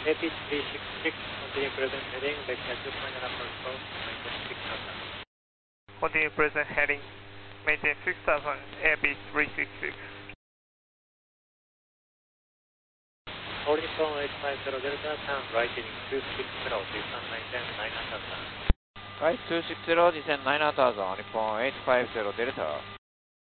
AP366, continue present heading, vector 2.9 approach course, maintain 6000. Continue present heading, maintain 6000, AP366. Holding phone 850 Delta, turn right heading 260, descend maintain 9000. Right 260, descend 9000, Nippon 850 Delta.